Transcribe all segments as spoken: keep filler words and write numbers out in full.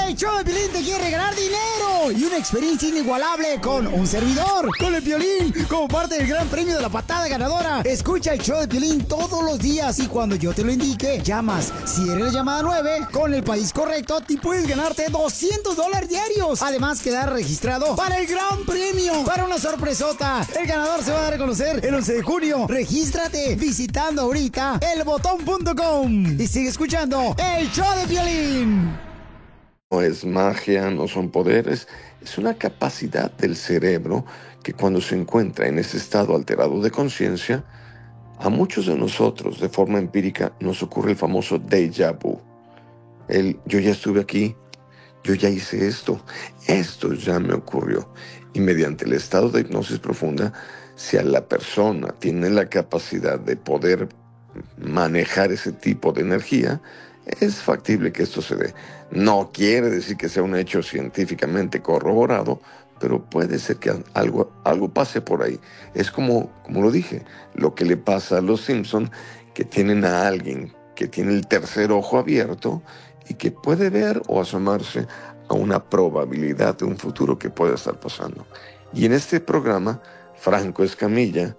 El show de Piolín te quiere regalar dinero y una experiencia inigualable con un servidor, con el Piolín, como parte del gran premio de la patada ganadora. Escucha el show de Piolín todos los días y cuando yo te lo indique, llamas. Si eres la llamada nueve, con el país correcto, te puedes ganarte doscientos dólares diarios. Además, quedar registrado para el gran premio, para una sorpresota. El ganador se va a dar a conocer el once de junio. Regístrate visitando ahorita el botón punto com y sigue escuchando el show de Piolín. No es magia, no son poderes, es una capacidad del cerebro que cuando se encuentra en ese estado alterado de conciencia, a muchos de nosotros de forma empírica nos ocurre el famoso déjà vu. El yo ya estuve aquí, yo ya hice esto, esto ya me ocurrió. Y mediante el estado de hipnosis profunda, si a la persona tiene la capacidad de poder manejar ese tipo de energía, es factible que esto se dé. No quiere decir que sea un hecho científicamente corroborado, pero puede ser que algo, algo pase por ahí. Es como, como lo dije, lo que le pasa a los Simpson, que tienen a alguien que tiene el tercer ojo abierto y que puede ver o asomarse a una probabilidad de un futuro que pueda estar pasando. Y en este programa, Franco Escamilla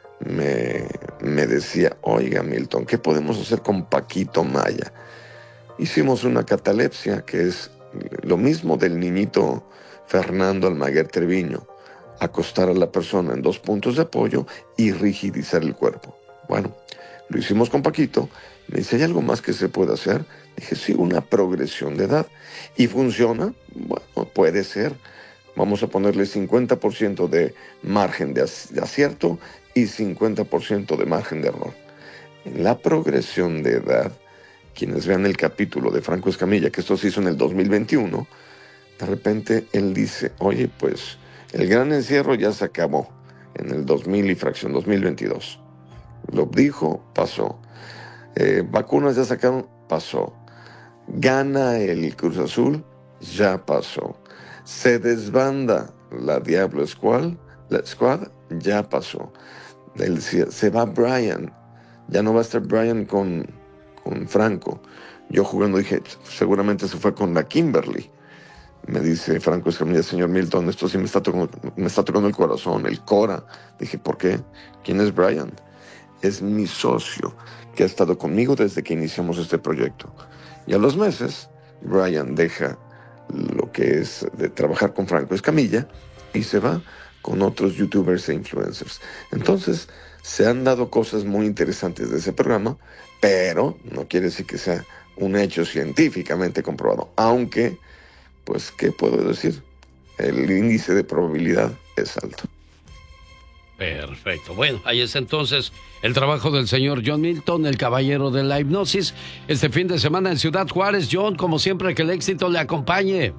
me, me decía, oiga Milton, ¿qué podemos hacer con Paquito Maya? Hicimos una catalepsia, que es lo mismo del niñito Fernando Almaguer Treviño, acostar a la persona en dos puntos de apoyo y rigidizar el cuerpo. Bueno, lo hicimos con Paquito. Me dice, ¿hay algo más que se puede hacer? Dije, sí, una progresión de edad. ¿Y funciona? Bueno, puede ser. Vamos a ponerle cincuenta por ciento de margen de acierto y cincuenta por ciento de margen de error. En la progresión de edad, quienes vean el capítulo de Franco Escamilla, que esto se hizo en el dos mil veintiuno, de repente él dice, oye, pues el gran encierro ya se acabó en el dos mil y fracción, dos mil veintidós. Lo dijo, pasó. Eh, vacunas ya sacaron, pasó. Gana el Cruz Azul, ya pasó. Se desbanda la Diablo Squad, la Squad, ya pasó. El, se va Brian, ya no va a estar Brian con, con Franco. Yo jugando dije, seguramente se fue con la Kimberly. Me dice Franco Escamilla, señor Milton, esto sí me está tocando, me está tocando el corazón, el Cora. Dije, ¿por qué? ¿Quién es Brian? Es mi socio, que ha estado conmigo desde que iniciamos este proyecto. Y a los meses, Brian deja lo que es de trabajar con Franco Escamilla y se va con otros youtubers e influencers. Entonces, se han dado cosas muy interesantes de ese programa, pero no quiere decir que sea un hecho científicamente comprobado. Aunque, pues, ¿qué puedo decir? El índice de probabilidad es alto. Perfecto. Bueno, ahí es entonces el trabajo del señor John Milton, el caballero de la hipnosis, este fin de semana en Ciudad Juárez. John, como siempre, que el éxito le acompañe.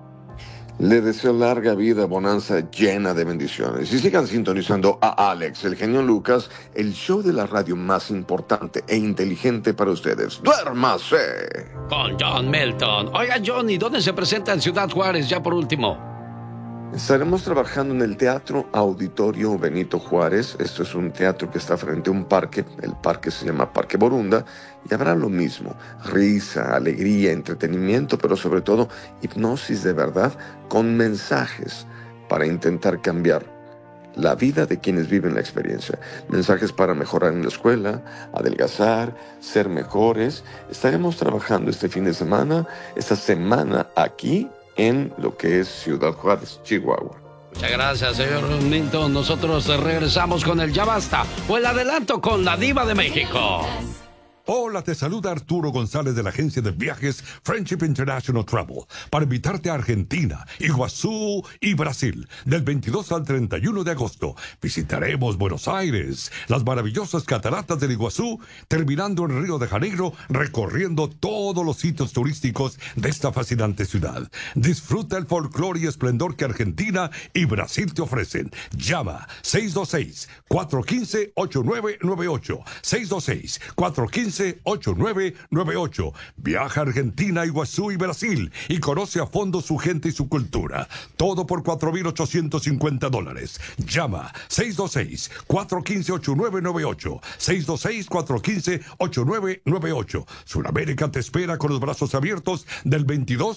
Le deseo larga vida, bonanza llena de bendiciones. Y sigan sintonizando a Alex, el genio Lucas, el show de la radio más importante e inteligente para ustedes. ¡Duérmase! Con John Milton. Oiga, John, ¿y dónde se presenta en Ciudad Juárez, ya por último? Estaremos trabajando en el Teatro Auditorio Benito Juárez. Esto es un teatro que está frente a un parque. El parque se llama Parque Borunda. Y habrá lo mismo. Risa, alegría, entretenimiento, pero sobre todo hipnosis de verdad con mensajes para intentar cambiar la vida de quienes viven la experiencia. Mensajes para mejorar en la escuela, adelgazar, ser mejores. Estaremos trabajando este fin de semana, esta semana aquí, en lo que es Ciudad Juárez, Chihuahua. Muchas gracias, señor Milton. Nosotros regresamos con el Ya Basta o el adelanto con la Diva de México. Hola, te saluda Arturo González de la agencia de viajes Friendship International Travel para invitarte a Argentina, Iguazú y Brasil del veintidós al treinta y uno de agosto. Visitaremos Buenos Aires, las maravillosas cataratas del Iguazú, terminando en Río de Janeiro, recorriendo todos los sitios turísticos de esta fascinante ciudad. Disfruta el folclore y esplendor que Argentina y Brasil te ofrecen. Llama seis dos seis, cuatro uno cinco, ocho nueve nueve ocho, seis dos seis, cuatro uno cinco, ocho nueve nueve ocho. Viaja a Argentina, Iguazú y Brasil y conoce a fondo su gente y su cultura. Todo por cuatro mil ochocientos cincuenta dólares. Llama seis dos seis, cuatro uno cinco, ocho nueve nueve ocho. seis dos seis, cuatro uno cinco, ocho nueve nueve ocho. Sudamérica te espera con los brazos abiertos del veintidós